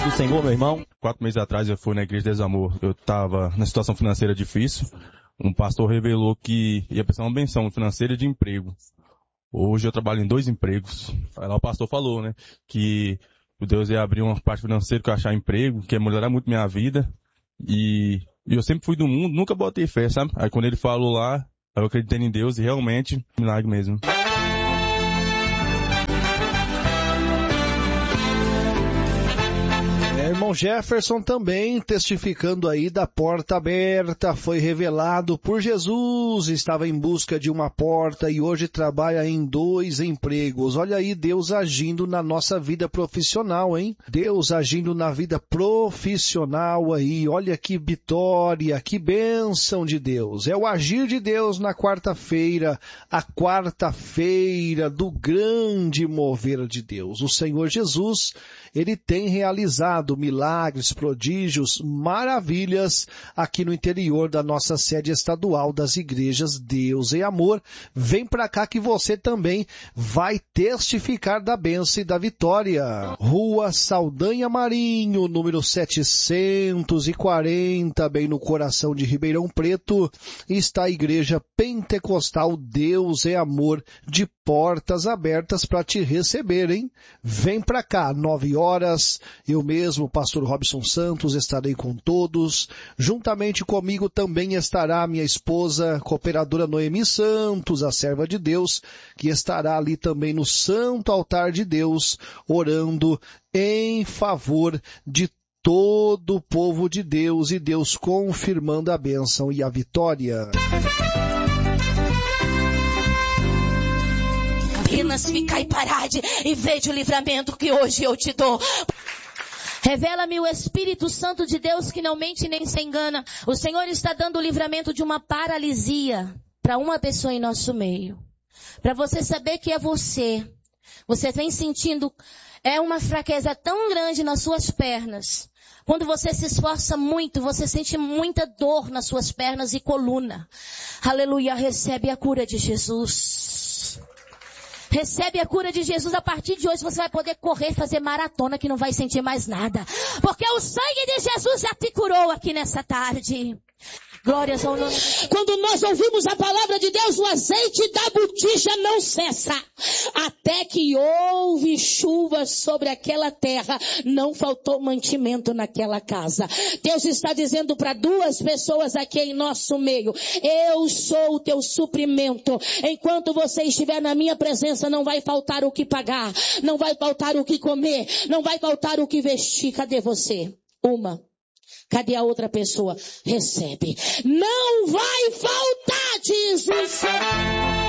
do Senhor, meu irmão. 4 meses atrás eu fui na Igreja Desamor. Eu estava na situação financeira difícil. Um pastor revelou que ia precisar uma benção financeira de emprego. Hoje eu trabalho em 2 empregos. Aí lá o pastor falou, né, que o Deus ia abrir uma parte financeira que eu achar emprego, que ia melhorar muito minha vida. E eu sempre fui do mundo, nunca botei fé, sabe? Aí quando ele falou lá, eu acreditei em Deus e realmente, milagre mesmo. Irmão Jefferson também testificando aí da porta aberta, foi revelado por Jesus, estava em busca de uma porta e hoje trabalha em 2 empregos. Olha aí Deus agindo na nossa vida profissional, hein? Deus agindo na vida profissional aí, olha que vitória, que bênção de Deus. É o agir de Deus na quarta-feira, a quarta-feira do grande mover de Deus. O Senhor Jesus, Ele tem realizado milagres, prodígios, maravilhas aqui no interior da nossa sede estadual das igrejas Deus e Amor. Vem pra cá que você também vai testificar da bênção e da vitória. Rua Saldanha Marinho, número 740, bem no coração de Ribeirão Preto, está a Igreja Pentecostal Deus e Amor, de portas abertas para te receber, hein? Vem pra cá, 9 horas, eu mesmo, pastor Robson Santos, estarei com todos. Juntamente comigo também estará minha esposa, cooperadora Noemi Santos, a serva de Deus, que estará ali também no Santo Altar de Deus, orando em favor de todo o povo de Deus e Deus confirmando a bênção e a vitória. Apenas ficai parade e veja o livramento que hoje eu te dou. Revela-me o Espírito Santo de Deus que não mente nem se engana. O Senhor está dando o livramento de uma paralisia para uma pessoa em nosso meio. Para você saber que é você. Você vem sentindo uma fraqueza tão grande nas suas pernas. Quando você se esforça muito, você sente muita dor nas suas pernas e coluna. Aleluia, recebe a cura de Jesus. Recebe a cura de Jesus. A partir de hoje você vai poder correr, fazer maratona que não vai sentir mais nada. Porque o sangue de Jesus já te curou aqui nessa tarde. Glórias ao nome. Quando nós ouvimos a palavra de Deus, o azeite da botija não cessa. Até que houve chuva sobre aquela terra, não faltou mantimento naquela casa. Deus está dizendo para 2 pessoas aqui em nosso meio: eu sou o teu suprimento. Enquanto você estiver na minha presença, não vai faltar o que pagar, não vai faltar o que comer, não vai faltar o que vestir. Cadê você? Cadê a outra pessoa? Recebe. Não vai faltar, diz o Senhor.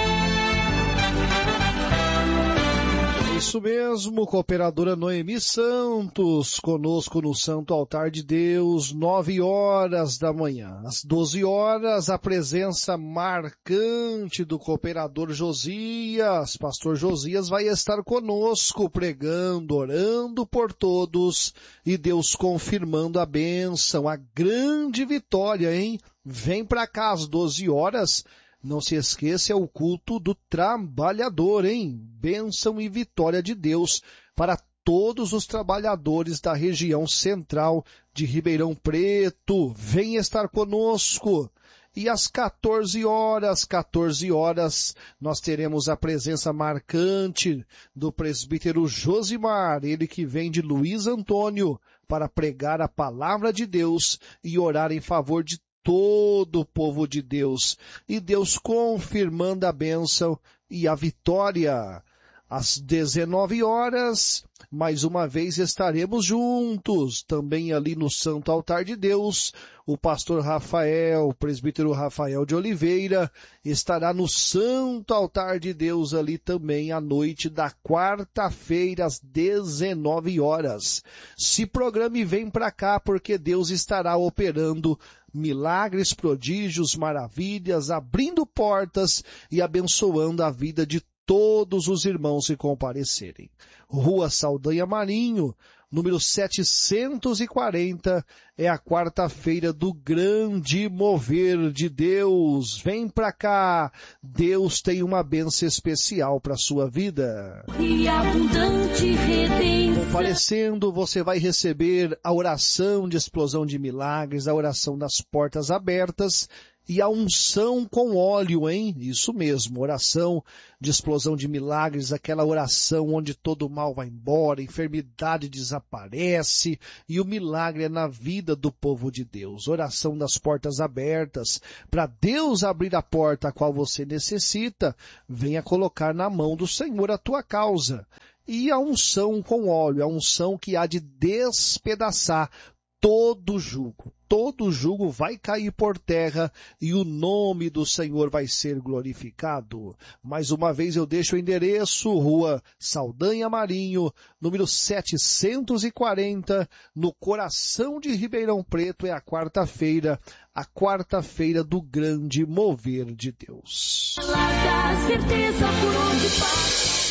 Isso mesmo, cooperadora Noemi Santos, conosco no Santo Altar de Deus, 9 horas da manhã. Às 12 horas, a presença marcante do cooperador Josias. Pastor Josias vai estar conosco, pregando, orando por todos e Deus confirmando a bênção, a grande vitória, hein? Vem pra cá às 12 horas. Não se esqueça, é o culto do trabalhador, hein? Bênção e vitória de Deus para todos os trabalhadores da região central de Ribeirão Preto. Vem estar conosco. E às 14 horas, nós teremos a presença marcante do presbítero Josimar, ele que vem de Luiz Antônio, para pregar a palavra de Deus e orar em favor de todo o povo de Deus, e Deus confirmando a bênção e a vitória. Às 19 horas, mais uma vez estaremos juntos, também ali no Santo Altar de Deus. O pastor Rafael, o presbítero Rafael de Oliveira, estará no Santo Altar de Deus ali também à noite da quarta-feira, às 19 horas. Se programe, vem para cá, porque Deus estará operando milagres, prodígios, maravilhas, abrindo portas e abençoando a vida de todos os irmãos que comparecerem. Rua Saldanha Marinho, número 740, é a quarta-feira do grande mover de Deus. Vem pra cá, Deus tem uma bênção especial para sua vida. E abundante redenção. Comparecendo, você vai receber a oração de explosão de milagres, a oração das portas abertas e a unção com óleo, hein? Isso mesmo, oração de explosão de milagres, aquela oração onde todo mal vai embora, a enfermidade desaparece e o milagre é na vida do povo de Deus. Oração das portas abertas, para Deus abrir a porta a qual você necessita, venha colocar na mão do Senhor a tua causa. E a unção com óleo, a unção que há de despedaçar todo jugo. Todo jugo vai cair por terra e o nome do Senhor vai ser glorificado. Mais uma vez eu deixo o endereço, Rua Saldanha Marinho, número 740, no coração de Ribeirão Preto. É a quarta-feira do grande mover de Deus. Larga a certeza por onde passa.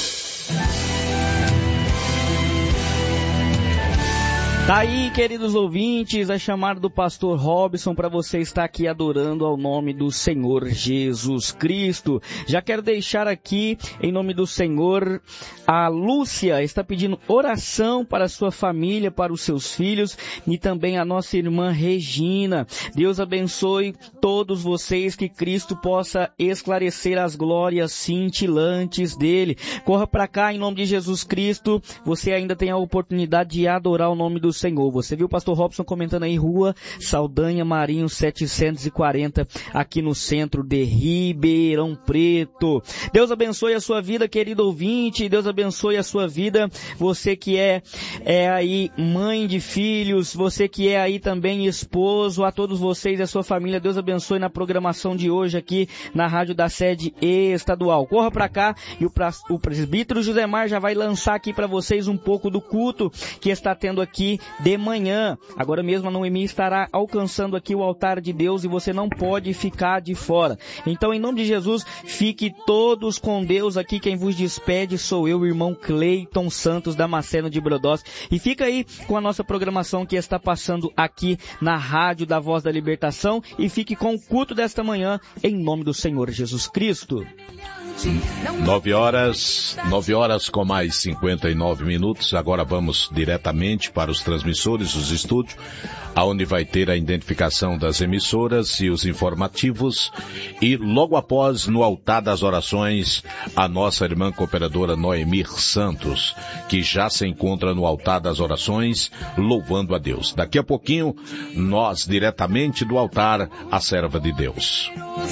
Tá aí, queridos ouvintes, a chamada do pastor Robson para você estar aqui adorando ao nome do Senhor Jesus Cristo. Já quero deixar aqui, em nome do Senhor, a Lúcia está pedindo oração para a sua família, para os seus filhos e também a nossa irmã Regina. Deus abençoe todos vocês, que Cristo possa esclarecer as glórias cintilantes dele. Corra para cá, em nome de Jesus Cristo, você ainda tem a oportunidade de adorar o nome do Senhor. Você viu o pastor Robson comentando aí, Rua Saldanha Marinho 740, aqui no centro de Ribeirão Preto. Deus abençoe a sua vida, querido ouvinte. Deus abençoe a sua vida. Você que é aí mãe de filhos, você que é aí também esposo, a todos vocês e a sua família, Deus abençoe na programação de hoje aqui na rádio da sede estadual. Corra para cá e o presbítero Josemar já vai lançar aqui para vocês um pouco do culto que está tendo aqui de manhã. Agora mesmo a Noemi estará alcançando aqui o altar de Deus e você não pode ficar de fora. Então, em nome de Jesus, fique todos com Deus aqui. Quem vos despede sou eu, o irmão Cleiton Santos, Damasceno de Brodowski. E fica aí com a nossa programação que está passando aqui na Rádio da Voz da Libertação e fique com o culto desta manhã em nome do Senhor Jesus Cristo. 9 horas com mais 59 minutos. Agora vamos diretamente para os transmissores, os estúdios, aonde vai ter a identificação das emissoras e os informativos. E logo após, no altar das orações, a nossa irmã cooperadora Noemir Santos, que já se encontra no altar das orações, louvando a Deus. Daqui a pouquinho, nós diretamente do altar, a serva de Deus.